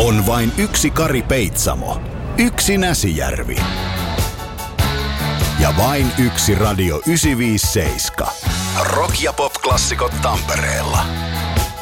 On vain yksi Kari Peitsamo, yksi Näsijärvi ja vain yksi Radio 957. Rock- ja pop-klassikot Tampereella.